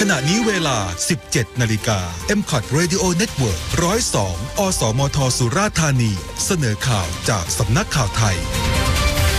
ขณะนี้เวลา 17 นาฬิกา MCOT Radio Network 102 อสมทสุราษฎร์ธานีเสนอข่าวจากสำนักข่าวไทย